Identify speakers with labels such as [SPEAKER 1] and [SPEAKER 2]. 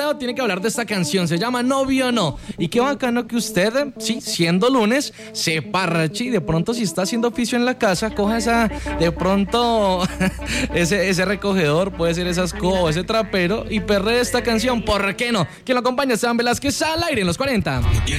[SPEAKER 1] perreo tiene que hablar de esta canción, se llama Novio No. Y qué bacano que usted, sí, siendo lunes, se parrache y de pronto si está haciendo oficio en la casa, coja esa, de pronto, ese recogedor, puede ser esa escoba o ese trapero y perree esta canción, ¿por qué no? Quien lo acompaña, Esteban Velázquez, al aire en los 40.